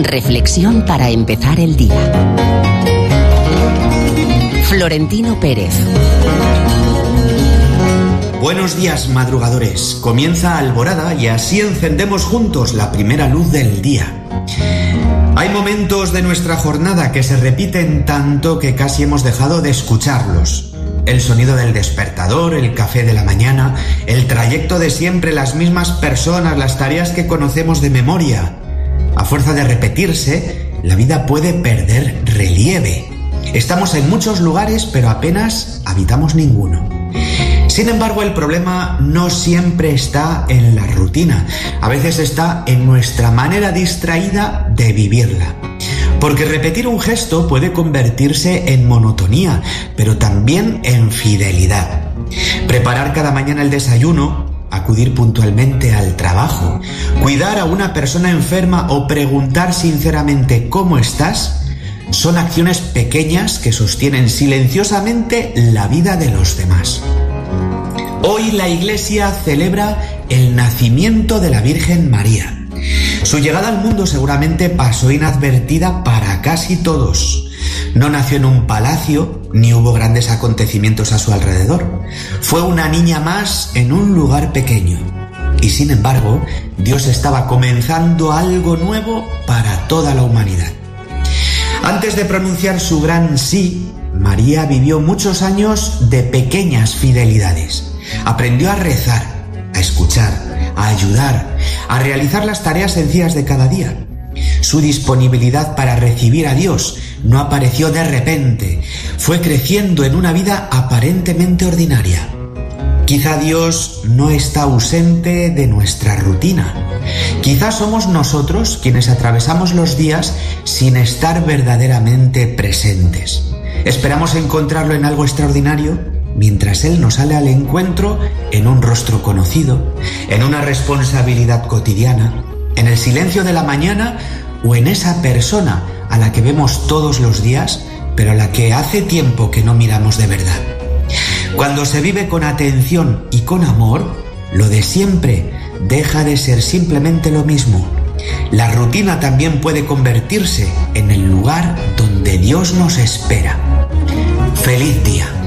Reflexión para empezar el día. Florentino Pérez. Buenos días, madrugadores. Comienza Alborada y así encendemos juntos la primera luz del día. Hay momentos de nuestra jornada que se repiten tanto que casi hemos dejado de escucharlos. El sonido del despertador, el café de la mañana, el trayecto de siempre, las mismas personas, las tareas que conocemos de memoria. A fuerza de repetirse, la vida puede perder relieve. Estamos en muchos lugares, pero apenas habitamos ninguno. Sin embargo, el problema no siempre está en la rutina. A veces está en nuestra manera distraída de vivirla. Porque repetir un gesto puede convertirse en monotonía, pero también en fidelidad. Preparar cada mañana el desayuno, acudir puntualmente al trabajo, cuidar a una persona enferma o preguntar sinceramente ¿cómo estás? Son acciones pequeñas que sostienen silenciosamente la vida de los demás. Hoy la Iglesia celebra el nacimiento de la Virgen María. Su llegada al mundo seguramente pasó inadvertida para casi todos. No nació en un palacio, ni hubo grandes acontecimientos a su alrededor. Fue una niña más en un lugar pequeño. Y sin embargo, Dios estaba comenzando algo nuevo para toda la humanidad. Antes de pronunciar su gran sí, María vivió muchos años de pequeñas fidelidades. Aprendió a rezar, a escuchar, a ayudar, a realizar las tareas sencillas de cada día. Su disponibilidad para recibir a Dios no apareció de repente, fue creciendo en una vida aparentemente ordinaria. Quizá Dios no está ausente de nuestra rutina. Quizá somos nosotros quienes atravesamos los días sin estar verdaderamente presentes. Esperamos encontrarlo en algo extraordinario, mientras Él nos sale al encuentro en un rostro conocido, en una responsabilidad cotidiana, en el silencio de la mañana o en esa persona a la que vemos todos los días, pero a la que hace tiempo que no miramos de verdad. Cuando se vive con atención y con amor, lo de siempre deja de ser simplemente lo mismo. La rutina también puede convertirse en el lugar donde Dios nos espera. ¡Feliz día!